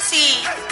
झांसी।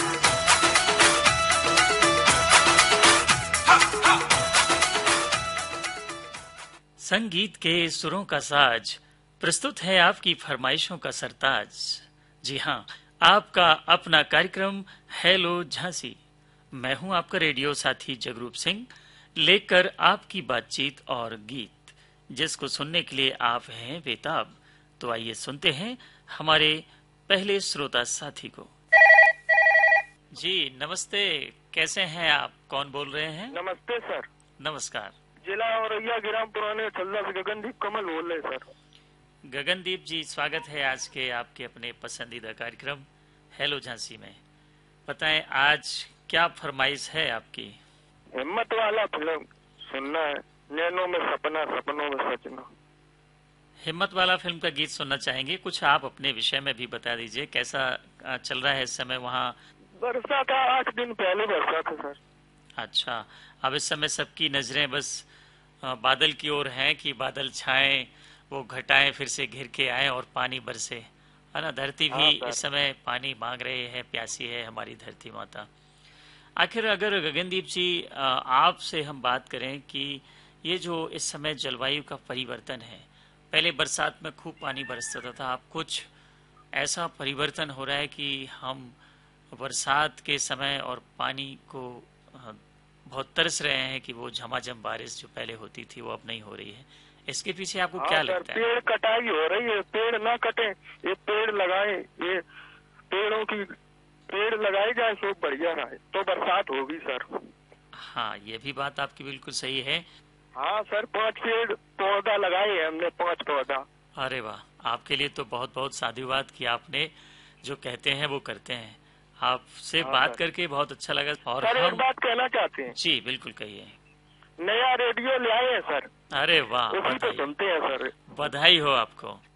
संगीत के सुरों का साज प्रस्तुत है आपकी फरमाइशों का सरताज। जी हाँ, आपका अपना कार्यक्रम हेलो झांसी। मैं हूं आपका रेडियो साथी जगरूप सिंह, लेकर आपकी बातचीत और गीत, जिसको सुनने के लिए आप हैं बेताब। तो आइए सुनते हैं हमारे पहले श्रोता साथी को। जी नमस्ते, कैसे हैं आप? कौन बोल रहे हैं? नमस्ते सर। नमस्कार। जिला औरैया ग्राम पुराने छल्ला से गगनदीप कमल बोल रहे सर। गगनदीप जी, स्वागत है आज के आपके अपने पसंदीदा कार्यक्रम हेलो झांसी में। बताएं आज क्या फरमाइश है आपकी? हिम्मत वाला फिल्म सुनना है, नैनों में सपना सपनों में सजना। हिम्मत वाला फिल्म का गीत सुनना चाहेंगे। कुछ आप अपने विषय में भी बता दीजिए, कैसा चल रहा है इस समय वहाँ? वर्षा था, 8 दिन पहले वर्षा था सर। अच्छा, अब इस समय सबकी नजरें बस बादल की ओर हैं कि बादल छाएं, वो घटाएं फिर से घिर के आए और पानी बरसे, है ना। धरती भी इस समय पानी मांग रही है, प्यासी है हमारी धरती माता। आखिर अगर गगनदीप जी आपसे हम बात करें कि ये जो इस समय जलवायु का परिवर्तन है, पहले बरसात में खूब पानी बरसता था, अब कुछ ऐसा परिवर्तन हो रहा है कि हम बरसात के समय और पानी को बहुत तरस रहे हैं कि वो झमाझम बारिश जो पहले होती थी वो अब नहीं हो रही है। इसके पीछे आपको क्या लगता है? पेड़ कटाई हो रही है, पेड़ ना कटे, ये पेड़ लगाए, ये पेड़ लगाए जाए तो बढ़िया रहे तो बरसात होगी सर। हाँ, ये भी बात आपकी बिल्कुल सही है। हाँ सर, 5 पेड़ पौधा लगाए हैं हमने, 5 पौधा। अरे वाह, आपके लिए तो बहुत बहुत साधुवाद कि आपने जो कहते हैं वो करते हैं। आपसे बात करके बहुत अच्छा लगा। और सर हम एक बात कहना चाहते हैं। जी बिल्कुल कहिए। नया रेडियो ले आए हैं सर। अरे वाह, उसी को सुनते हैं सर। बधाई हो आपको।